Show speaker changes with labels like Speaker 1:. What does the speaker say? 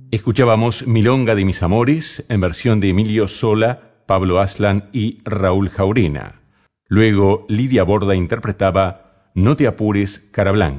Speaker 1: Escuchábamos Milonga de mis amores en versión de Emilio Sola, Pablo Aslan y Raúl Jaurena. Luego Lidia Borda interpretaba No te apures, cara blanca.